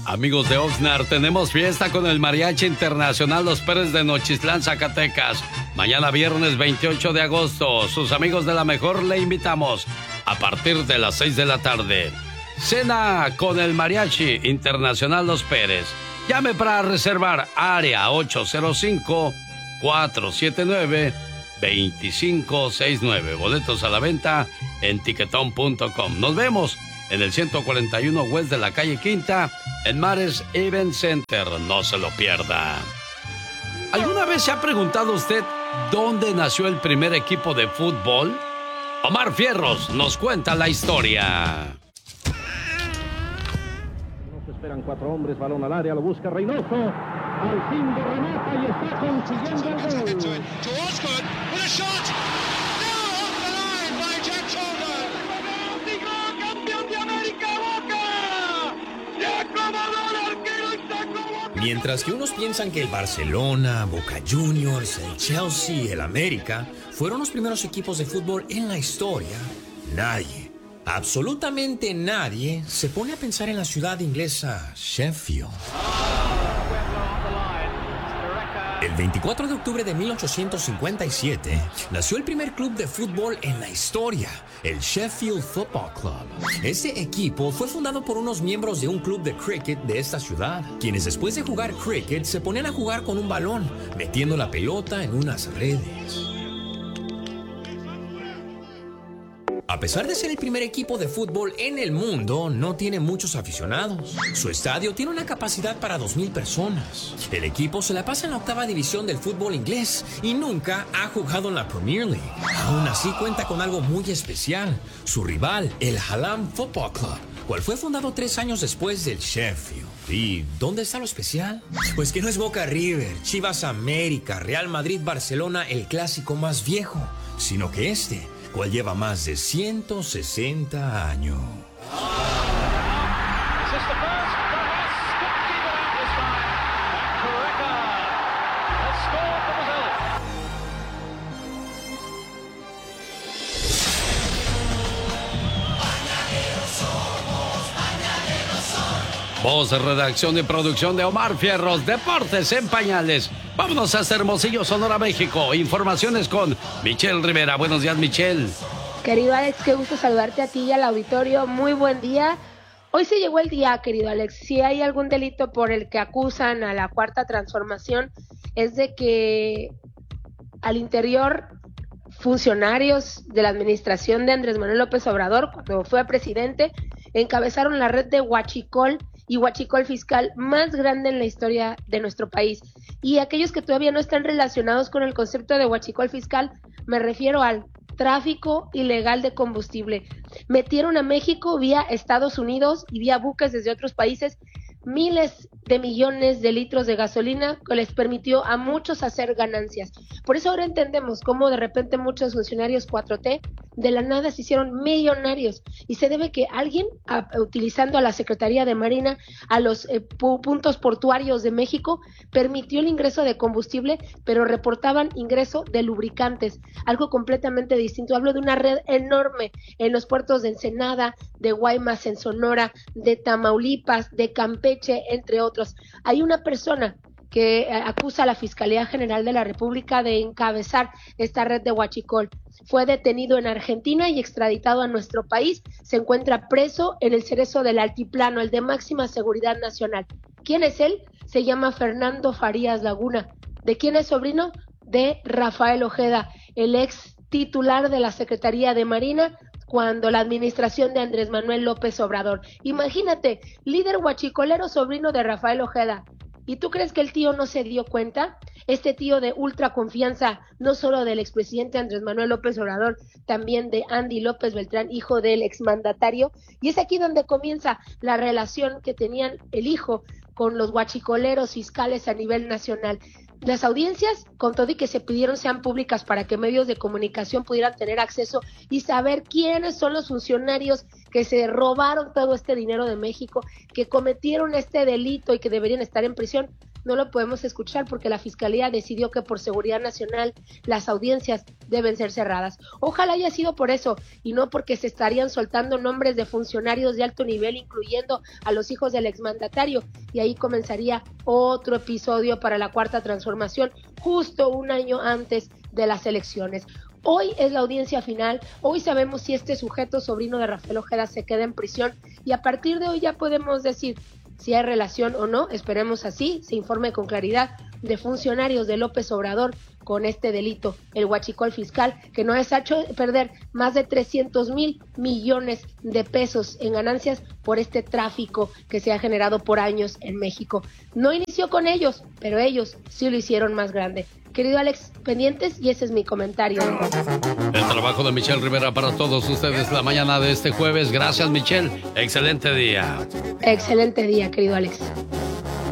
Amigos de Oxnard, tenemos fiesta con el Mariachi Internacional Los Pérez de Nochistlán, Zacatecas. Mañana viernes 28 de agosto. Sus amigos de La Mejor le invitamos a partir de las 6 de la tarde. Cena con el Mariachi Internacional Los Pérez. Llame para reservar área 805-479-2569. Boletos a la venta en tiquetón.com. Nos vemos en el 141 West de la calle Quinta, en Mares Event Center. No se lo pierda. ¿Alguna vez se ha preguntado usted dónde nació el primer equipo de fútbol? Omar Fierros nos cuenta la historia. Nos esperan 4 hombres, balón al área, lo busca Reynoso. Al fin de remata y está consiguiendo el gol. Mientras que unos piensan que el Barcelona, Boca Juniors, el Chelsea, el América fueron los primeros equipos de fútbol en la historia, nadie, absolutamente nadie, se pone a pensar en la ciudad inglesa Sheffield. El 24 de octubre de 1857 nació el primer club de fútbol en la historia, el Sheffield Football Club. Este equipo fue fundado por unos miembros de un club de cricket de esta ciudad, quienes después de jugar cricket se ponían a jugar con un balón, metiendo la pelota en unas redes. A pesar de ser el primer equipo de fútbol en el mundo, no tiene muchos aficionados. Su estadio tiene una capacidad para 2,000 personas. El equipo se la pasa en la 8ª división del fútbol inglés y nunca ha jugado en la Premier League. Aún así cuenta con algo muy especial, su rival, el Hallam Football Club, cual fue fundado 3 años después del Sheffield. ¿Y dónde está lo especial? Pues que no es Boca River, Chivas América, Real Madrid Barcelona, el clásico más viejo, sino que este, cual lleva más de 160 años. Voz de redacción y producción de Omar Fierros, Deportes en Pañales. Vámonos hasta Hermosillo, Sonora, México. Informaciones con Michelle Rivera. Buenos días, Michelle. Querido Alex, qué gusto saludarte a ti y al auditorio. Muy buen día. Hoy se llegó el día, querido Alex. Si hay algún delito por el que acusan a la Cuarta Transformación, es de que al interior funcionarios de la administración de Andrés Manuel López Obrador, cuando fue presidente, encabezaron la red de huachicol y huachicol fiscal más grande en la historia de nuestro país. Y aquellos que todavía no están relacionados con el concepto de huachicol fiscal, me refiero al tráfico ilegal de combustible. Metieron a México vía Estados Unidos y vía buques desde otros países miles de millones de litros de gasolina que les permitió a muchos hacer ganancias. Por eso ahora entendemos cómo de repente muchos funcionarios 4T de la nada se hicieron millonarios, y se debe que alguien, utilizando a la Secretaría de Marina, a los puntos portuarios de México, permitió el ingreso de combustible, pero reportaban ingreso de lubricantes, algo completamente distinto. Hablo de una red enorme en los puertos de Ensenada, de Guaymas en Sonora, de Tamaulipas, de Campeche, entre otros. Hay una persona que acusa a la Fiscalía General de la República de encabezar esta red de huachicol. Fue detenido en Argentina y extraditado a nuestro país. Se encuentra preso en el Cerezo del Altiplano, el de máxima seguridad nacional. ¿Quién es él? Se llama Fernando Farías Laguna. ¿De quién es sobrino? De Rafael Ojeda, el ex titular de la Secretaría de Marina cuando la administración de Andrés Manuel López Obrador. Imagínate, líder huachicolero, sobrino de Rafael Ojeda. ¿Y tú crees que el tío no se dio cuenta? Este tío de ultra confianza, no solo del expresidente Andrés Manuel López Obrador, también de Andy López Beltrán, hijo del exmandatario. Y es aquí donde comienza la relación que tenían el hijo con los huachicoleros fiscales a nivel nacional. Las audiencias, con todo y que se pidieron, sean públicas para que medios de comunicación pudieran tener acceso y saber quiénes son los funcionarios que se robaron todo este dinero de México, que cometieron este delito y que deberían estar en prisión. no lo podemos escuchar porque la Fiscalía decidió que por seguridad nacional las audiencias deben ser cerradas. Ojalá haya sido por eso y no porque se estarían soltando nombres de funcionarios de alto nivel, incluyendo a los hijos del exmandatario, y ahí comenzaría otro episodio para la Cuarta Transformación, justo un año antes de las elecciones. Hoy es la audiencia final, hoy sabemos si este sujeto, sobrino de Rafael Ojeda, se queda en prisión y a partir de hoy ya podemos decir si hay relación o no, esperemos así, se informe con claridad de funcionarios de López Obrador con este delito, el huachicol fiscal, que nos ha hecho perder más de 300,000 millones de pesos en ganancias por este tráfico que se ha generado por años en México. No inició con ellos, pero ellos sí lo hicieron más grande. Querido Alex, pendientes, y ese es mi comentario. El trabajo de Michelle Rivera para todos ustedes la mañana de este jueves. Gracias, Michelle. Excelente día. Excelente día, querido Alex.